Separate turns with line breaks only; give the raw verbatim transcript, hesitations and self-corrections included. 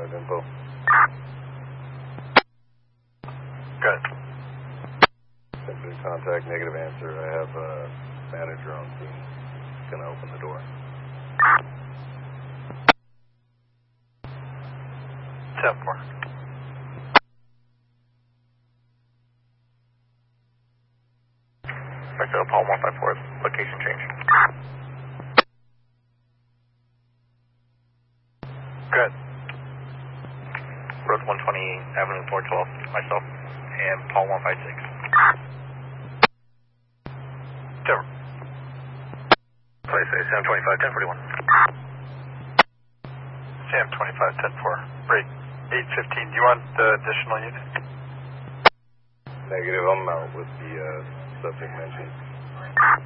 with info.
Good.
Simply contact, negative answer. I have a manager on scene. Gonna open the door.
ten four. Mexico, Paul one five four, location change. Good. Road one twenty, Avenue four twelve, myself, and Paul one five six. Denver. Place A, Sam twenty-five, ten forty-one. Sam twenty-five, ten four. Break, eight fifteen. Do you want the additional unit?
Negative, I'm out with the uh, subject mentioned.